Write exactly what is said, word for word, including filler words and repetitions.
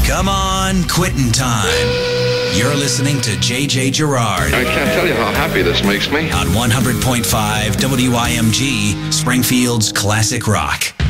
Come on, quitting time. You're listening to J J Gerard. I can't tell you how happy this makes me. On one hundred point five W I M G, Springfield's Classic Rock.